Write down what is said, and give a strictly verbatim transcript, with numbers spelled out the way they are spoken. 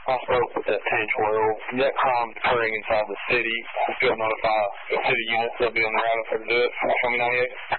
I spoke with that ten twelve. That crime's occurring inside the city. Still notify the city units. They'll be on the route to do it. Show me ninety-eight.